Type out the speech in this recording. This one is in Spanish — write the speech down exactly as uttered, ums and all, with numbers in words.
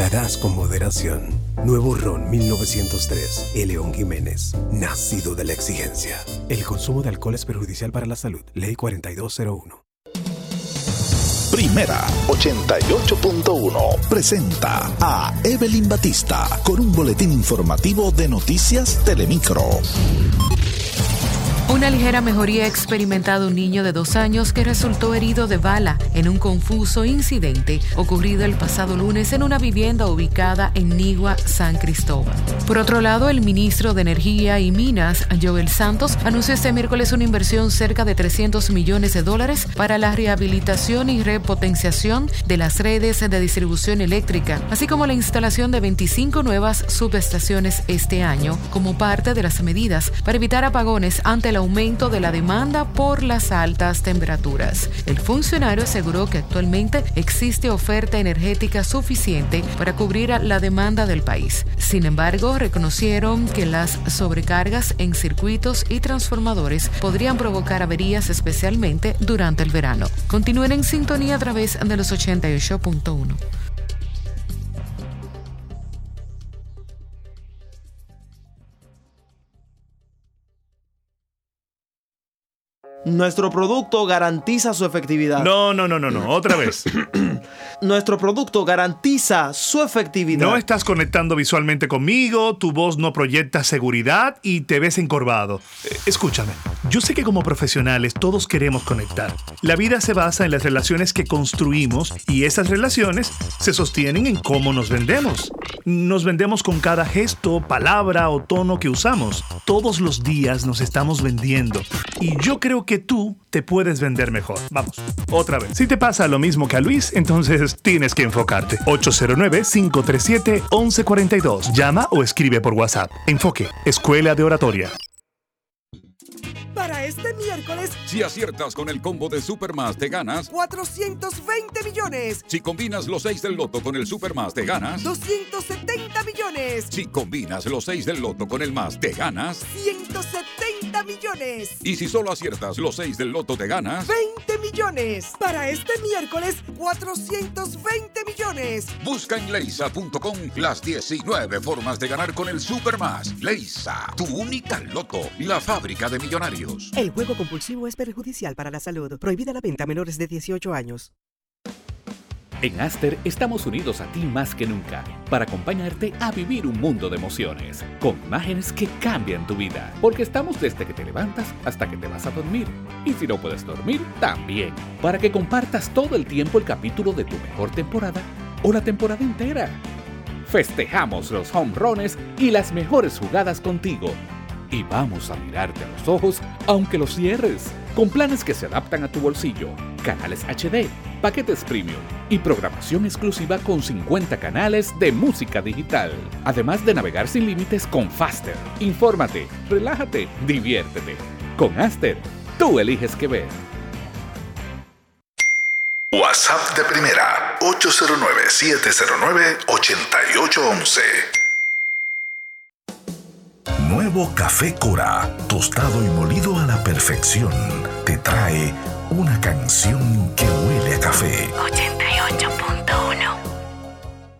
brindarás con moderación. Nuevo Ron mil novecientos tres, El León Jiménez, nacido de la exigencia. El consumo de alcohol es perjudicial para la salud. Ley cuarenta y dos cero uno. Primera ochenta y ocho punto uno presenta a Evelyn Batista con un boletín informativo de Noticias Telemicro. Una ligera mejoría ha experimentado un niño de dos años que resultó herido de bala en un confuso incidente ocurrido el pasado lunes en una vivienda ubicada en Nigua, San Cristóbal. Por otro lado, el ministro de Energía y Minas, Joel Santos, anunció este miércoles una inversión cerca de trescientos millones de dólares para la rehabilitación y repotenciación de las redes de distribución eléctrica, así como la instalación de veinticinco nuevas subestaciones este año, como parte de las medidas para evitar apagones ante el aumento de la demanda por las altas temperaturas. El funcionario aseguró que actualmente existe oferta energética suficiente para cubrir la demanda del país. Sin embargo, reconocieron que las sobrecargas en circuitos y transformadores podrían provocar averías, especialmente durante el verano. Continúen en sintonía a través de los ochenta y ocho punto uno. Nuestro producto garantiza su efectividad. No, no, no, no, no. Otra vez. Nuestro producto garantiza su efectividad. No estás conectando visualmente conmigo, tu voz no proyecta seguridad y te ves encorvado. Eh, escúchame, yo sé que como profesionales todos queremos conectar. La vida se basa en las relaciones que construimos y esas relaciones se sostienen en cómo nos vendemos. Nos vendemos con cada gesto, palabra o tono que usamos. Todos los días nos estamos vendiendo. Y yo creo que tú te puedes vender mejor. Vamos, otra vez. Si te pasa lo mismo que a Luis, entonces tienes que enfocarte. ocho cero nueve, cinco tres siete, once cuarenta y dos. Llama o escribe por WhatsApp. Enfoque, Escuela de Oratoria. Para este miércoles, si aciertas con el combo de Supermás, te ganas cuatrocientos veinte millones. Si combinas los seis del loto con el Supermás, te ganas doscientos setenta millones. Si combinas los seis del loto con el más, te ganas ciento setenta millones. Y si solo aciertas los seis del loto, te ganas veinte millones. Para este miércoles, cuatrocientos veinte millones. Busca en leisa punto com las diecinueve formas de ganar con el Supermás. Leisa, tu única loto, la fábrica de millonarios. El juego compulsivo es perjudicial para la salud. Prohibida la venta a menores de dieciocho años. En Aster estamos unidos a ti más que nunca para acompañarte a vivir un mundo de emociones, con imágenes que cambian tu vida. Porque estamos desde que te levantas hasta que te vas a dormir. Y si no puedes dormir, también. Para que compartas todo el tiempo el capítulo de tu mejor temporada o la temporada entera. Festejamos los home runs y las mejores jugadas contigo. Y vamos a mirarte a los ojos aunque los cierres, con planes que se adaptan a tu bolsillo, canales H D, paquetes premium y programación exclusiva con cincuenta canales de música digital. Además de navegar sin límites con Faster. Infórmate, relájate, diviértete. Con Aster, tú eliges qué ver. WhatsApp de Primera ocho cero nueve, siete cero nueve, ocho ocho uno uno. Nuevo Café Cora, tostado y molido a la perfección, te trae una canción que huele a café. ochenta y ocho punto uno